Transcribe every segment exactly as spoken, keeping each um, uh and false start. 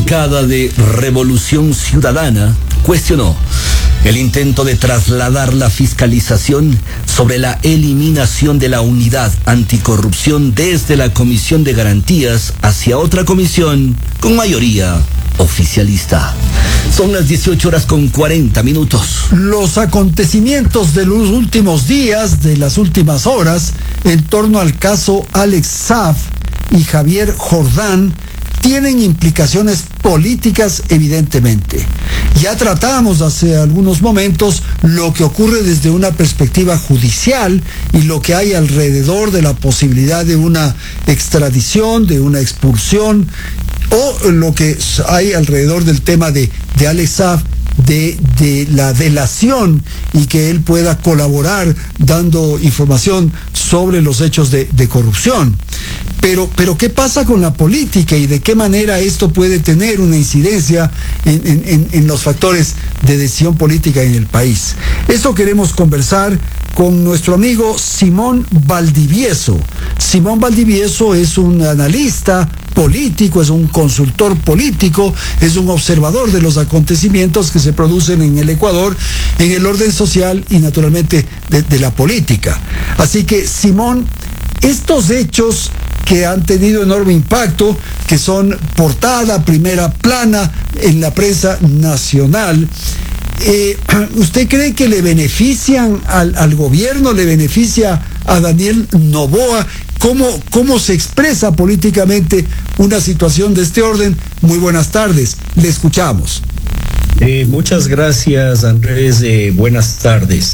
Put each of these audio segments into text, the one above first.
Bancada de Revolución Ciudadana cuestionó el intento de trasladar la fiscalización sobre la eliminación de la unidad anticorrupción desde la Comisión de Garantías hacia otra comisión con mayoría oficialista. Son las dieciocho horas con cuarenta minutos. Los acontecimientos de los últimos días, de las últimas horas, en torno al caso Alex Saab y Javier Jordán, tienen implicaciones políticas evidentemente. Ya tratamos hace algunos momentos lo que ocurre desde una perspectiva judicial y lo que hay alrededor de la posibilidad de una extradición, de una expulsión, o lo que hay alrededor del tema de, de Alex Saab, de, de la delación y que él pueda colaborar dando información sobre los hechos de, de corrupción. Pero, pero ¿qué pasa con la política y de qué manera esto puede tener una incidencia en, en, en los factores de decisión política en el país? Eso queremos conversar con nuestro amigo Simón Valdivieso. Simón Valdivieso es un analista político, es un consultor político, es un observador de los acontecimientos que se producen en el Ecuador, en el orden social y naturalmente de, de la política. Así que, Simón, estos hechos que han tenido enorme impacto, que son portada, primera plana en la prensa nacional, eh, ¿usted cree que le benefician al, al gobierno, le beneficia a Daniel Noboa? ¿Cómo, ¿Cómo se expresa políticamente una situación de este orden? Muy buenas tardes, le escuchamos. Eh, muchas gracias, Andrés. Eh, buenas tardes.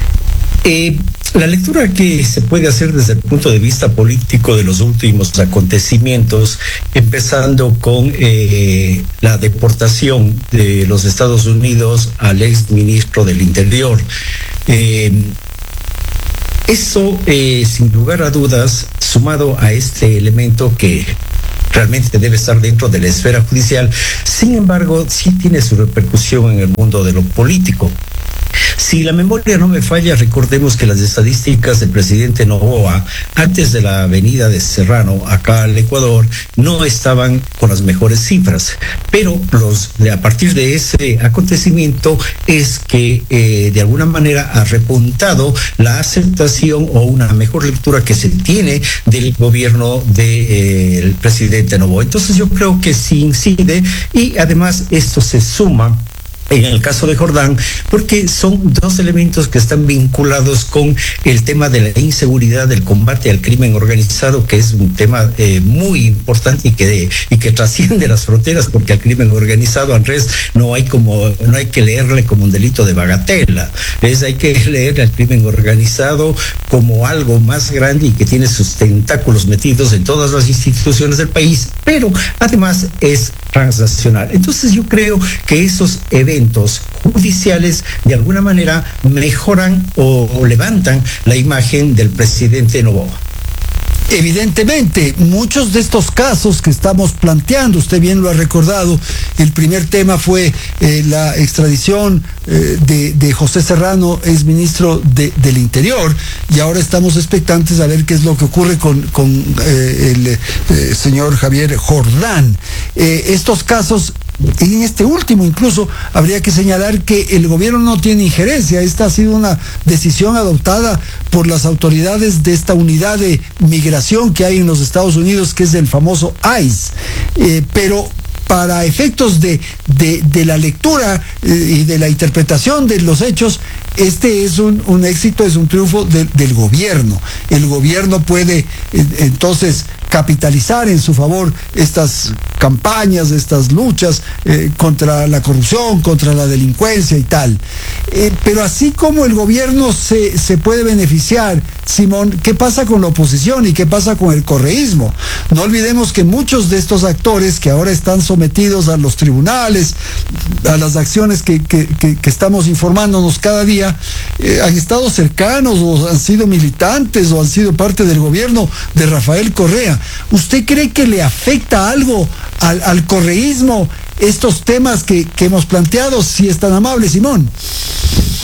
Eh, la lectura que se puede hacer desde el punto de vista político de los últimos acontecimientos, empezando con eh, la deportación de los Estados Unidos al ex ministro del Interior. Eh, eso, eh, sin lugar a dudas, sumado a este elemento que realmente debe estar dentro de la esfera judicial, sin embargo, sí tiene su repercusión en el mundo de lo político. Si la memoria no me falla, recordemos que las estadísticas del presidente Noboa, antes de la venida de Serrano acá al Ecuador, no estaban con las mejores cifras. Pero los, de, a partir de ese acontecimiento es que eh, de alguna manera ha repuntado la aceptación o una mejor lectura que se tiene del gobierno del eh, presidente Noboa. Entonces yo creo que sí incide, y además esto se suma en el caso de Jordán, porque son dos elementos que están vinculados con el tema de la inseguridad, del combate al crimen organizado, que es un tema eh, muy importante y que, y que trasciende las fronteras, porque al crimen organizado, Andrés, no hay como, no hay que leerle como un delito de bagatela, es, hay que leer al crimen organizado como algo más grande y que tiene sus tentáculos metidos en todas las instituciones del país, pero además es transnacional. Entonces yo creo que esos eventos judiciales de alguna manera mejoran o, o levantan la imagen del presidente Noboa. Evidentemente, muchos de estos casos que estamos planteando, usted bien lo ha recordado, el primer tema fue eh, la extradición eh, de, de José Serrano, ex ministro de, del Interior, y ahora estamos expectantes a ver qué es lo que ocurre con, con eh, el eh, señor Javier Jordán. Eh, estos casos, en este último incluso, habría que señalar que el gobierno no tiene injerencia. Esta ha sido una decisión adoptada por las autoridades de esta unidad de migración que hay en los Estados Unidos, que es el famoso ICE. Eh, pero para efectos de, de, de la lectura eh, y de la interpretación de los hechos, este es un, un éxito, es un triunfo de, del gobierno. El gobierno puede eh, entonces capitalizar en su favor estas campañas, estas luchas eh, contra la corrupción, contra la delincuencia y tal. Eh, pero así como el gobierno se, se puede beneficiar, Simón, ¿qué pasa con la oposición y qué pasa con el correísmo? No olvidemos que muchos de estos actores que ahora están sometidos a los tribunales, a las acciones que, que, que, que estamos informándonos cada día, eh, han estado cercanos o han sido militantes o han sido parte del gobierno de Rafael Correa. ¿Usted cree que le afecta algo al, al correísmo estos temas que, que hemos planteado? Si es tan amable, Simón. Sin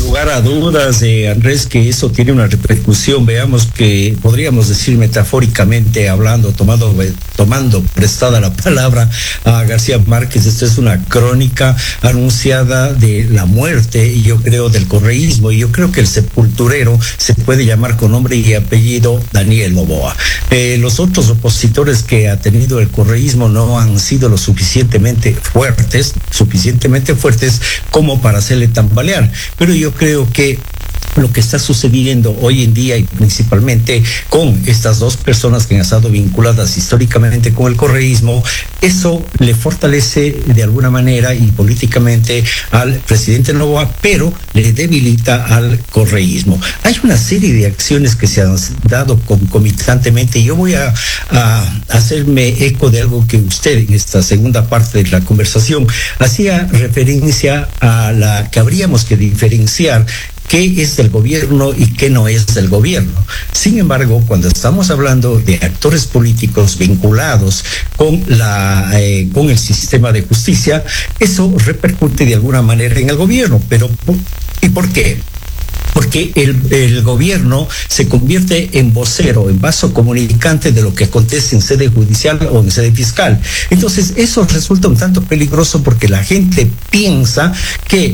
lugar a dudas, eh, Andrés, que eso tiene una repercusión. Veamos que podríamos decir metafóricamente hablando, tomando, tomando prestada la palabra a García Márquez, esto es una crónica anunciada de la muerte, yo creo, del correísmo, y yo creo que el sepulturero se puede llamar con nombre y apellido Daniel Noboa. Eh, los otros opositores que ha tenido el correísmo no han sido lo suficientemente fuertes, suficientemente fuertes como para hacerle tambalear. Pero yo creo que lo que está sucediendo hoy en día, y principalmente con estas dos personas que han estado vinculadas históricamente con el correísmo, eso le fortalece de alguna manera y políticamente al presidente Noboa, pero le debilita al correísmo. Hay una serie de acciones que se han dado concomitantemente, y yo voy a, a hacerme eco de algo que usted en esta segunda parte de la conversación hacía referencia a la que habríamos que diferenciar qué es del gobierno y qué no es del gobierno. Sin embargo, cuando estamos hablando de actores políticos vinculados con la eh, con el sistema de justicia, eso repercute de alguna manera en el gobierno. Pero ¿y por qué? Porque el, el gobierno se convierte en vocero, en vaso comunicante de lo que acontece en sede judicial o en sede fiscal. Entonces, eso resulta un tanto peligroso porque la gente piensa que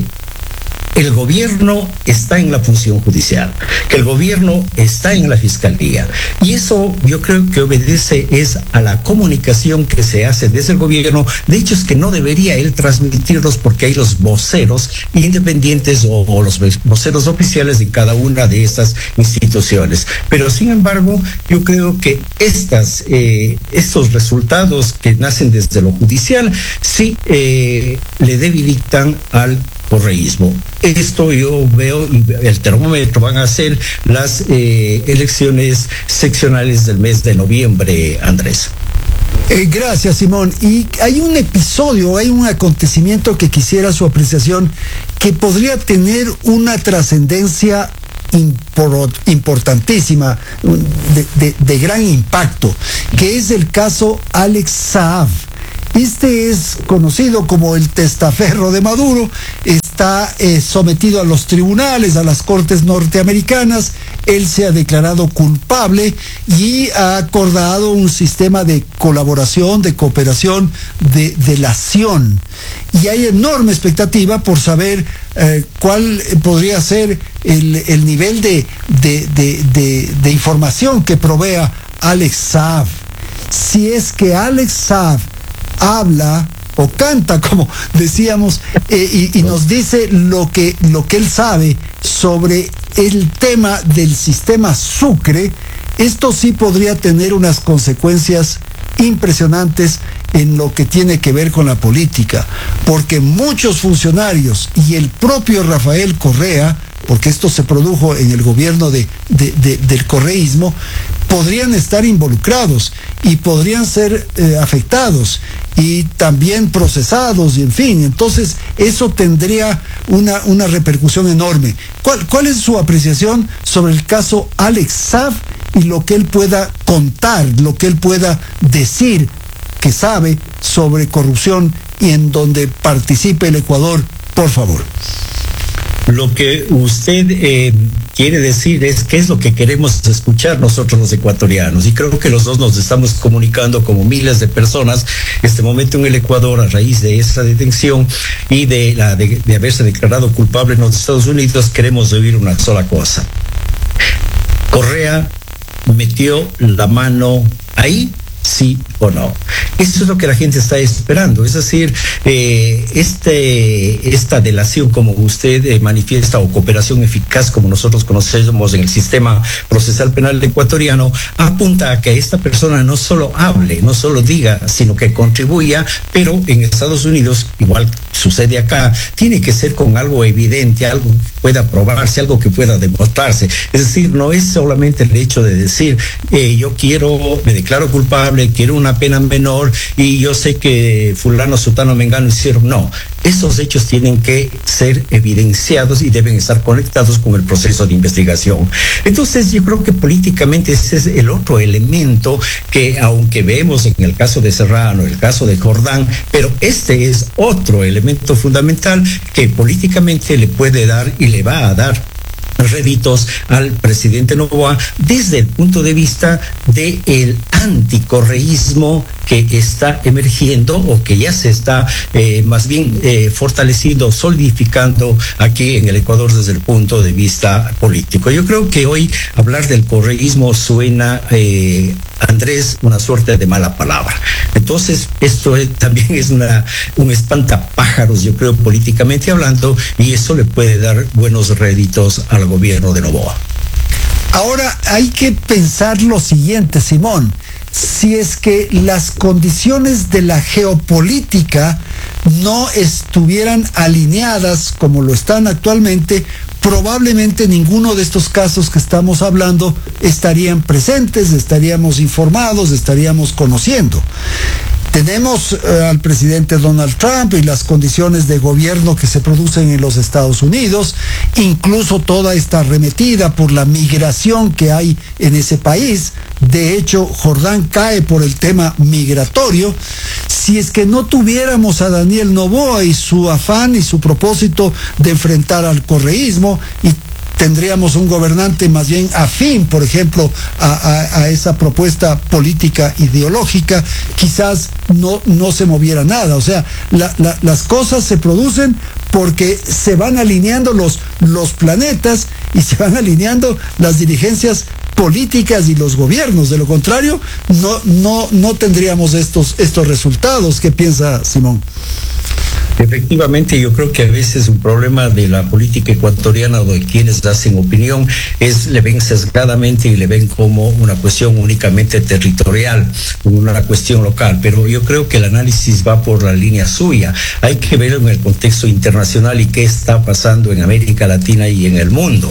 el gobierno está en la función judicial, que el gobierno está en la fiscalía. Y eso yo creo que obedece es a la comunicación que se hace desde el gobierno, de hecho es que no debería él transmitirlos porque hay los voceros independientes o, o los voceros oficiales de cada una de estas instituciones. Pero sin embargo, yo creo que estas, eh, estos resultados que nacen desde lo judicial sí eh, le debilitan al correísmo. Esto yo veo, el termómetro van a ser las eh, elecciones seccionales del mes de noviembre, Andrés. Eh, gracias, Simón. Y hay un episodio, hay un acontecimiento que quisiera su apreciación, que podría tener una trascendencia importantísima, de, de, de gran impacto, que es el caso Alex Saab. Este es conocido como el testaferro de Maduro, está eh, sometido a los tribunales, a las cortes norteamericanas, él se ha declarado culpable y ha acordado un sistema de colaboración, de cooperación, de delación. Y hay enorme expectativa por saber eh, cuál podría ser el, el nivel de, de, de, de, de información que provea Alex Saab. Si es que Alex Saab habla o canta, como decíamos, eh, y, y nos dice lo que, lo que él sabe sobre el tema del sistema Sucre, esto sí podría tener unas consecuencias impresionantes en lo que tiene que ver con la política, porque muchos funcionarios y el propio Rafael Correa, porque esto se produjo en el gobierno de, de, de, del correísmo, podrían estar involucrados y podrían ser eh, afectados y también procesados, y en fin, entonces eso tendría una, una repercusión enorme. ¿Cuál, cuál es su apreciación sobre el caso Alex Saab y lo que él pueda contar, lo que él pueda decir que sabe sobre corrupción y en donde participe el Ecuador, por favor? Lo que usted eh, quiere decir es qué es lo que queremos escuchar nosotros los ecuatorianos, y creo que los dos nos estamos comunicando como miles de personas en este momento en el Ecuador a raíz de esa detención y de, la, de, de haberse declarado culpable en los Estados Unidos. Queremos oír una sola cosa: Correa metió la mano ahí, sí o no. Eso es lo que la gente está esperando. Es decir, eh, este, esta delación, como usted eh, manifiesta, o cooperación eficaz, como nosotros conocemos en el sistema procesal penal ecuatoriano, apunta a que esta persona no solo hable, no solo diga, sino que contribuya, pero en Estados Unidos, igual sucede acá, tiene que ser con algo evidente, algo que pueda probarse, algo que pueda demostrarse. Es decir, no es solamente el hecho de decir, eh, yo quiero, me declaro culpable, quiero una pena menor y yo sé que fulano, sutano, mengano hicieron. No, esos hechos tienen que ser evidenciados y deben estar conectados con el proceso de investigación. Entonces, yo creo que políticamente ese es el otro elemento que, aunque vemos en el caso de Serrano, el caso de Jordán, pero este es otro elemento fundamental que políticamente le puede dar y le va a dar réditos al presidente Noboa desde el punto de vista del anticorreísmo que está emergiendo o que ya se está eh, más bien eh, fortaleciendo, solidificando aquí en el Ecuador desde el punto de vista político. Yo creo que hoy hablar del correísmo suena, eh, Andrés, una suerte de mala palabra. Entonces, esto es, también es una, un espantapájaros, yo creo, políticamente hablando, y eso le puede dar buenos réditos al gobierno de Noboa. Ahora hay que pensar lo siguiente, Simón. Si es que las condiciones de la geopolítica no estuvieran alineadas como lo están actualmente, probablemente ninguno de estos casos que estamos hablando estarían presentes, estaríamos informados, estaríamos conociendo. Tenemos eh, al presidente Donald Trump y las condiciones de gobierno que se producen en los Estados Unidos, incluso toda esta arremetida por la migración que hay en ese país. De hecho, Jordán cae por el tema migratorio. Si es que no tuviéramos a Daniel Noboa y su afán y su propósito de enfrentar al correísmo, y tendríamos un gobernante más bien afín, por ejemplo, a, a, a esa propuesta política ideológica, quizás no, no se moviera nada. O sea, la, la, las cosas se producen porque se van alineando los, los planetas y se van alineando las dirigencias políticas y los gobiernos. De lo contrario, no, no, no tendríamos estos, estos resultados. ¿Qué piensa Simón? Efectivamente, yo creo que a veces un problema de la política ecuatoriana o de quienes hacen opinión es le ven sesgadamente y le ven como una cuestión únicamente territorial, una cuestión local, pero yo creo que el análisis va por la línea suya. Hay que ver en el contexto internacional y qué está pasando en América Latina y en el mundo.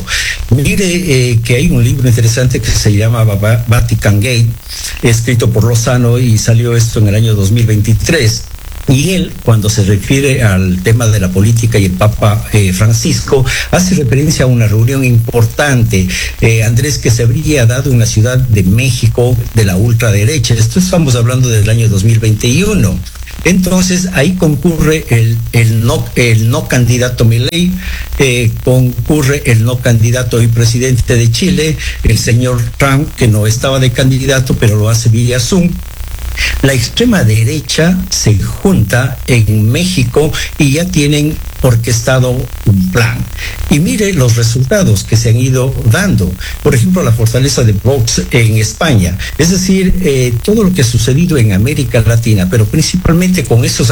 Mire eh, que hay un libro interesante que se llama Vatican Gate, escrito por Lozano, y salió esto en el año dos mil veintitrés. Y él, cuando se refiere al tema de la política y el Papa eh, Francisco, hace referencia a una reunión importante, eh, Andrés, que se habría dado en la Ciudad de México de la ultraderecha. Esto estamos hablando del año dos mil veintiuno. Entonces ahí concurre el, el, no, el no candidato Milei, eh, concurre el no candidato y presidente de Chile, el señor Trump, que no estaba de candidato, pero lo hace vía Zoom. La extrema derecha se junta en México y ya tienen orquestado un plan. Y mire los resultados que se han ido dando. Por ejemplo, la fortaleza de Vox en España. Es decir, eh, todo lo que ha sucedido en América Latina, pero principalmente con esos